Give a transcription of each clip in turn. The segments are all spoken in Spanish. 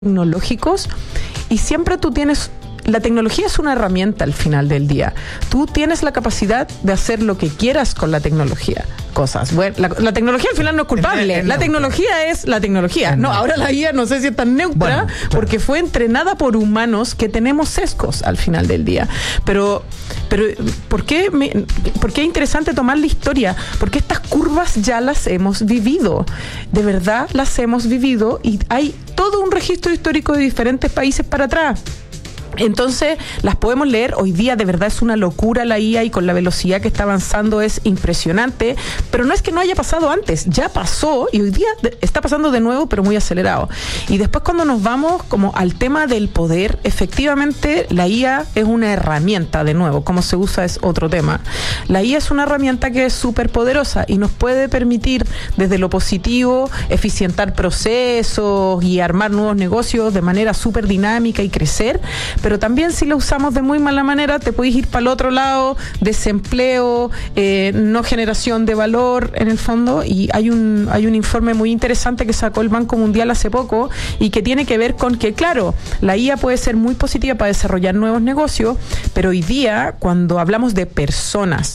tecnológicos y siempre tú tienes... La tecnología es una herramienta al final del día. Tú tienes la capacidad de hacer lo que quieras con la tecnología. Cosas. Bueno, la tecnología al final no es culpable. La tecnología es la tecnología. No, ahora la IA no sé si es tan neutra, porque fue entrenada por humanos que tenemos sesgos al final del día. Pero ¿por qué es interesante tomar la historia? Porque estas curvas ya las hemos vivido. De verdad las hemos vivido y hay todo un registro histórico de diferentes países para atrás. Entonces las podemos leer. Hoy día de verdad es una locura la IA y con la velocidad que está avanzando es impresionante, pero no es que no haya pasado antes, ya pasó y hoy día está pasando de nuevo, pero muy acelerado. Y después cuando nos vamos como al tema del poder, efectivamente la IA es una herramienta, de nuevo, cómo se usa es otro tema. La IA es una herramienta que es súper poderosa y nos puede permitir desde lo positivo eficientar procesos y armar nuevos negocios de manera súper dinámica y crecer. Pero también si lo usamos de muy mala manera, te puedes ir para el otro lado, desempleo, no generación de valor en el fondo. Y hay un informe muy interesante que sacó el Banco Mundial hace poco y que tiene que ver con que, claro, la IA puede ser muy positiva para desarrollar nuevos negocios, pero hoy día, cuando hablamos de personas,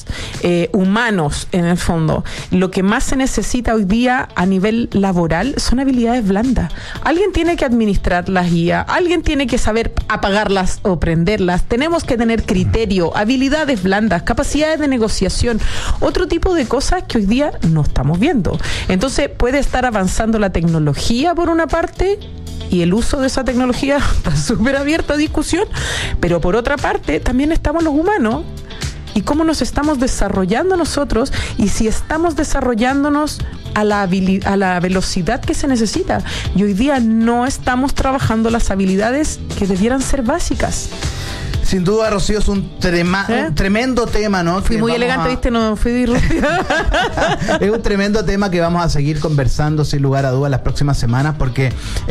humanos en el fondo, lo que más se necesita hoy día a nivel laboral son habilidades blandas. Alguien tiene que administrar las IA, alguien tiene que saber apagarlas o prenderlas, tenemos que tener criterio, habilidades blandas, capacidades de negociación, otro tipo de cosas que hoy día no estamos viendo. Entonces puede estar avanzando la tecnología por una parte y el uso de esa tecnología está súper abierto a discusión, pero por otra parte también estamos los humanos y cómo nos estamos desarrollando nosotros y si estamos desarrollándonos a la velocidad que se necesita. Y hoy día no estamos trabajando las habilidades que debieran ser básicas. Sin duda, Rocío, es un tremendo tema, ¿no? Fui muy elegante, ¿viste? No fui disruptiva. Es un tremendo tema que vamos a seguir conversando sin lugar a dudas las próximas semanas porque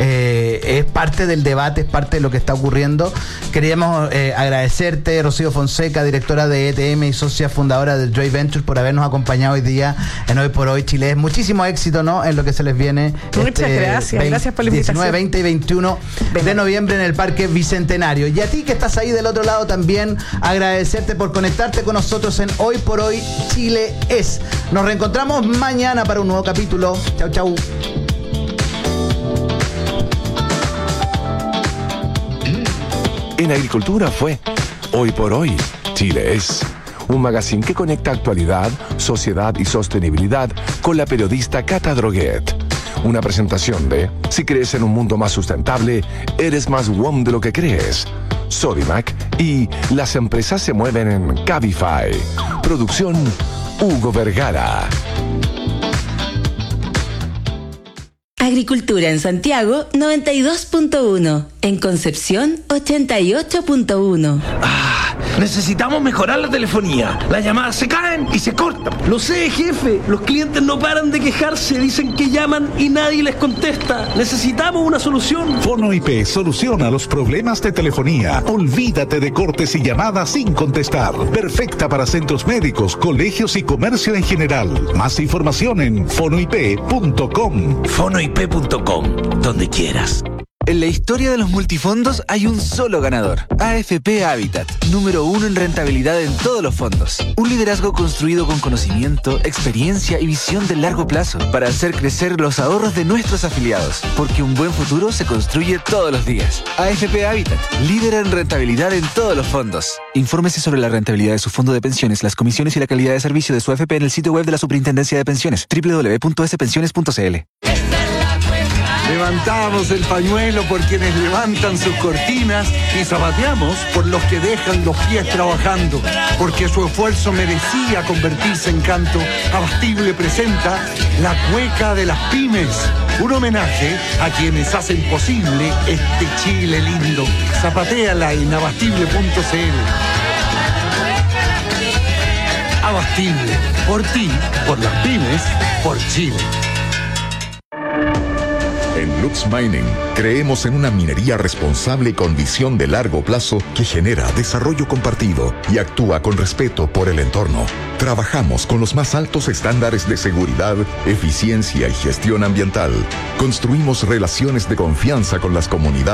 es parte del debate, es parte de lo que está ocurriendo. Queríamos agradecerte, Rocío Fonseca, directora de ETM y socia fundadora de Joy Ventures, por habernos acompañado hoy día en Hoy por Hoy Chile. Muchísimo éxito, ¿no? En lo que se les viene. Muchas gracias. Gracias por la invitación. 19, 20 y 21 de noviembre en el Parque Bicentenario. Y a ti que estás ahí del otro lado también agradecerte por conectarte con nosotros en Hoy por Hoy Chile es. Nos reencontramos mañana para un nuevo capítulo. Chau, chau. En Agricultura fue Hoy por Hoy Chile es. Un magazine que conecta actualidad, sociedad y sostenibilidad con la periodista Cata Droguet. Una presentación de Si crees en un mundo más sustentable, eres más WOM de lo que crees. Sodimac y Las empresas se mueven en Cabify. Producción Hugo Vergara. Agricultura en Santiago 92.1. En Concepción 88.1. Necesitamos mejorar la telefonía. Las llamadas se caen y se cortan. Lo sé, jefe. Los clientes no paran de quejarse. Dicen que llaman y nadie les contesta. Necesitamos una solución. Fono IP soluciona los problemas de telefonía. Olvídate de cortes y llamadas sin contestar. Perfecta para centros médicos, colegios y comercio en general. Más información en fonoip.com. Fonoip.com, donde quieras. En la historia de los multifondos hay un solo ganador. AFP Habitat, número 1 en rentabilidad en todos los fondos. Un liderazgo construido con conocimiento, experiencia y visión de largo plazo para hacer crecer los ahorros de nuestros afiliados. Porque un buen futuro se construye todos los días. AFP Habitat, líder en rentabilidad en todos los fondos. Infórmese sobre la rentabilidad de su fondo de pensiones, las comisiones y la calidad de servicio de su AFP en el sitio web de la Superintendencia de Pensiones, www.spensiones.cl. Levantamos el pañuelo por quienes levantan sus cortinas y zapateamos por los que dejan los pies trabajando, porque su esfuerzo merecía convertirse en canto. Abastible presenta La Cueca de las Pymes, un homenaje a quienes hacen posible este Chile lindo. Zapatéala en abastible.cl. Abastible, por ti, por las pymes, por Chile. En Lux Mining creemos en una minería responsable con visión de largo plazo que genera desarrollo compartido y actúa con respeto por el entorno. Trabajamos con los más altos estándares de seguridad, eficiencia y gestión ambiental. Construimos relaciones de confianza con las comunidades